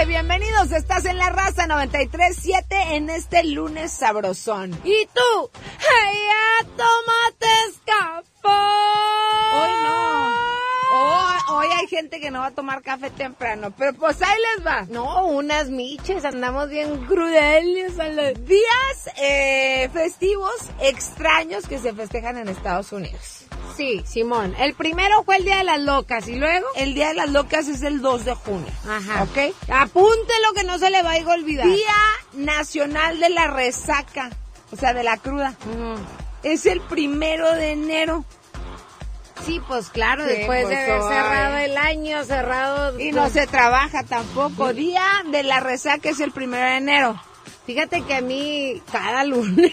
bienvenidos, estás en La Raza 93.7 en este lunes sabrosón. ¿Y tú? ¡Ya tomaste café! Hoy no. Hoy hay gente que no va a tomar café temprano, pero pues ahí les va. No, unas miches, andamos bien crudeles a los días festivos extraños que se festejan en Estados Unidos. Sí, Simón. El primero fue el Día de las Locas, ¿y luego? El Día de las Locas es el 2 de junio. Ajá. ¿Ok? Apúntelo que no se le vaya a olvidar. Día Nacional de la Resaca, o sea, de la cruda. Es el 1 de enero. Sí, pues claro, Sí, después pues, de haber cerrado el año, cerrado... Y no se trabaja tampoco. Día de la Resaca es el 1 de enero. Fíjate que a mí, cada lunes,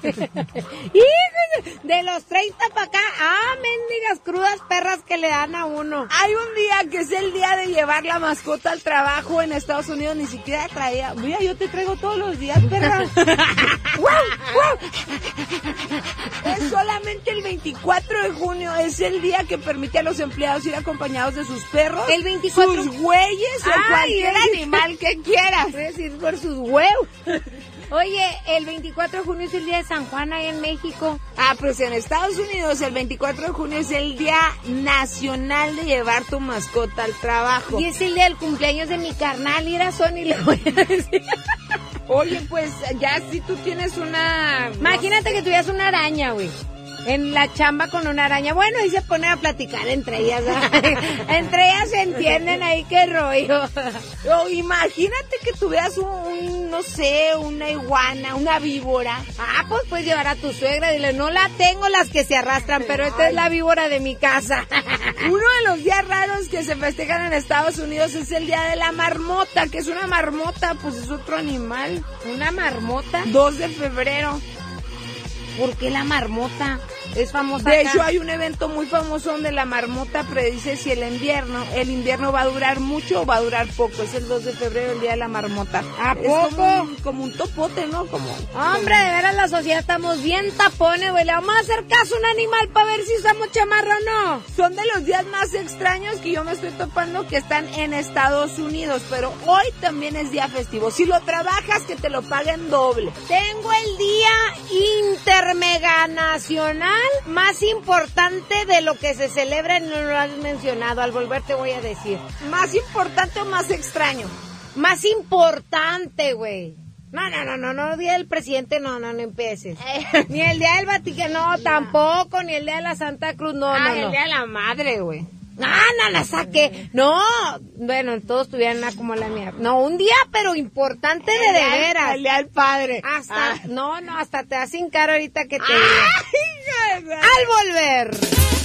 de los 30 para acá, mendigas crudas perras que le dan a uno. Hay un día que es el día de llevar la mascota al trabajo en Estados Unidos, ni siquiera traía. Mira, yo te traigo todos los días, perra. Es solamente el 24 de junio, es el día que permite a los empleados ir acompañados de sus perros, el 24, sus güeyes o cualquier animal que quieras. Voy a decir por sus huevos. Oye, el 24 de junio es el día de San Juan ahí en México. Pues en Estados Unidos el 24 de junio es el día nacional de llevar tu mascota al trabajo. Y es el día del cumpleaños de mi carnal, y era Sony, le voy a decir. Oye, pues ya si tú tienes una... Imagínate que tuvieras una araña, güey. En la chamba con una araña. Bueno, y se ponen a platicar entre ellas. Entre ellas se entienden ahí qué rollo. O imagínate que tuvieras no sé, una iguana, una víbora. Pues puedes llevar a tu suegra. Dile, no la tengo las que se arrastran, pero esta es la víbora de mi casa. Uno de los días raros que se festejan en Estados Unidos es el día de la marmota. ¿Qué es una marmota? Pues es otro animal. ¿Una marmota? 2 de febrero. ¿Por qué la marmota? Es famosa De acá. hecho, hay un evento muy famoso donde la marmota predice si el invierno va a durar mucho o va a durar poco. Es el 2 de febrero, el día de la marmota. ¿A poco? Como un topote, ¿no? Hombre, de veras la sociedad estamos bien tapones, güey. Le vamos a hacer caso a un animal para ver si usamos chamarra o no. Son de los días más extraños que yo me estoy topando que están en Estados Unidos, pero hoy también es día festivo. Si lo trabajas, que te lo paguen doble. Tengo el día intermeganacional más importante de lo que se celebra, no lo has mencionado, al volver te voy a decir. ¿Más importante o más extraño? Más importante, güey. No, día del presidente, no empieces. Ni el día del Vaticano, tampoco, ni el día de la Santa Cruz, no. El día de la madre, güey. No, saqué. No, bueno, todos tuvieran una como la mía. No, un día, pero importante de veras. El día del padre. Hasta te hacen cara ahorita que te diga. Al volver.